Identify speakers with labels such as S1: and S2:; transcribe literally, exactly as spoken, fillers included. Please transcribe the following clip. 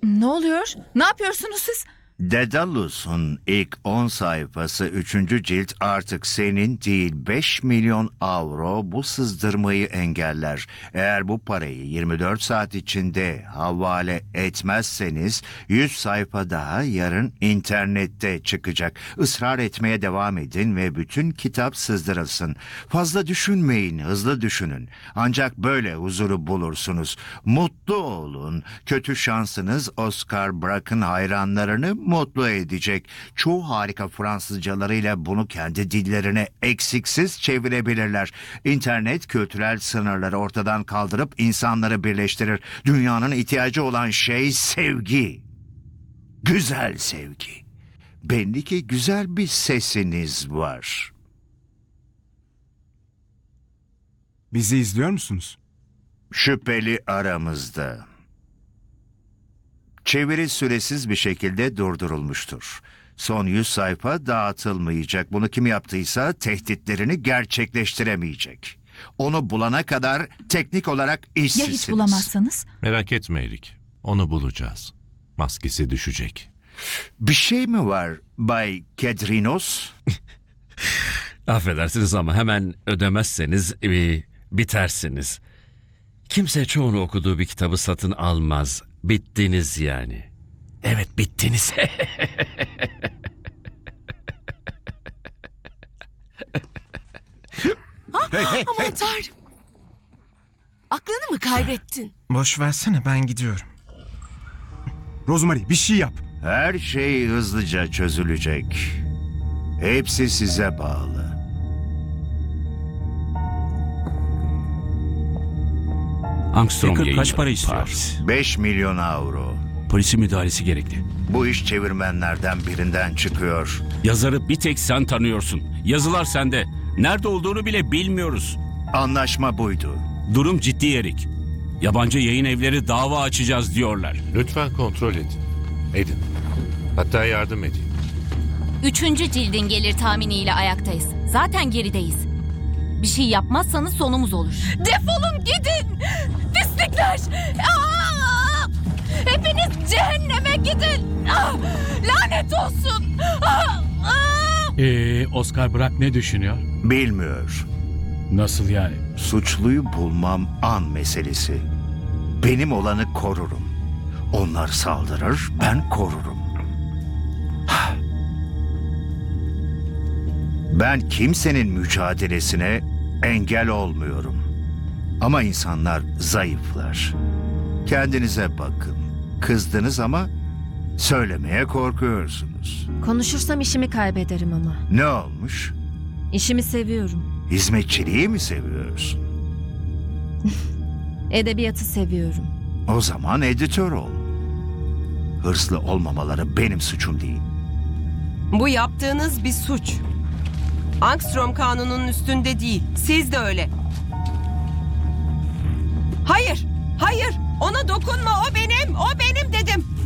S1: Ne oluyor? Ne yapıyorsunuz siz?
S2: Daedalus'un ilk on sayfası üçüncü cilt artık senin değil beş milyon avro bu sızdırmayı engeller. Eğer bu parayı yirmi dört saat içinde havale etmezseniz yüz sayfa daha yarın internette çıkacak. Israr etmeye devam edin ve bütün kitap sızdırılsın. Fazla düşünmeyin, hızlı düşünün. Ancak böyle huzuru bulursunuz. Mutlu olun. Kötü şansınız Oscar Braque'ın hayranlarını mutlu edecek. Çoğu harika Fransızcalarıyla bunu kendi dillerine eksiksiz çevirebilirler. İnternet kültürel sınırları ortadan kaldırıp insanları birleştirir. Dünyanın ihtiyacı olan şey sevgi. Güzel sevgi. Belli ki güzel bir sesiniz var.
S3: Bizi izliyor musunuz?
S2: Şüpheli aramızda. Çeviri süresiz bir şekilde durdurulmuştur. Son yüz sayfa dağıtılmayacak. Bunu kim yaptıysa tehditlerini gerçekleştiremeyecek. Onu bulana kadar teknik olarak işsizsiniz.
S1: Ya hiç bulamazsanız?
S4: Merak etme Erik. Onu bulacağız. Maskesi düşecek.
S2: Bir şey mi var Bay Kedrinos?
S5: Affedersiniz ama hemen ödemezseniz e, bitersiniz. Kimse çoğunu okuduğu bir kitabı satın almaz. Bittiniz yani. Evet, bittiniz.
S1: Hey, hey, aman hey. Tanrım. Aklını mı kaybettin?
S3: Boş versene, ben gidiyorum. Rosemary, bir şey yap.
S2: Her şey hızlıca çözülecek. Hepsi size bağlı.
S6: Armstrong
S7: Hacker kaç
S6: yayınları,
S7: para istiyor?
S6: Paris.
S2: Beş milyon avro.
S6: Polisin müdahalesi gerekli.
S2: Bu iş çevirmenlerden birinden çıkıyor.
S6: Yazarı bir tek sen tanıyorsun. Yazılar sende. Nerede olduğunu bile bilmiyoruz.
S2: Anlaşma buydu.
S6: Durum ciddi Erik. Yabancı yayın evleri dava açacağız diyorlar.
S4: Lütfen kontrol edin. Edin. Hatta yardım edin.
S8: Üçüncü cildin gelir tahminiyle ayaktayız. Zaten gerideyiz. Bir şey yapmazsanız sonumuz olur.
S1: Defolun gidin! Pislikler! Aa! Hepiniz cehenneme gidin! Aa! Lanet olsun! Aa! Aa!
S7: Ee, Oscar Braque ne düşünüyor?
S2: Bilmiyor.
S7: Nasıl yani?
S2: Suçluyu bulmam an meselesi. Benim olanı korurum. Onlar saldırır, ben korurum. Ben kimsenin mücadelesine engel olmuyorum. Ama insanlar zayıflar. Kendinize bakın. Kızdınız ama söylemeye korkuyorsunuz.
S9: Konuşursam işimi kaybederim ama.
S2: Ne olmuş?
S9: İşimi seviyorum.
S2: Hizmetçiliği mi seviyorsun?
S9: Edebiyatı seviyorum.
S2: O zaman editör ol. Hırslı olmamaları benim suçum değil.
S10: Bu yaptığınız bir suç. Armstrong kanununun üstünde değil. Siz de öyle. Hayır, hayır. Ona dokunma. O benim, o benim dedim.